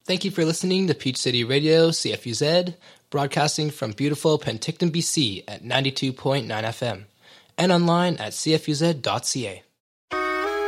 Thank you for listening to Peach City Radio, CFUZ, broadcasting from beautiful Penticton, BC at 92.9 FM, and online at cfuz.ca.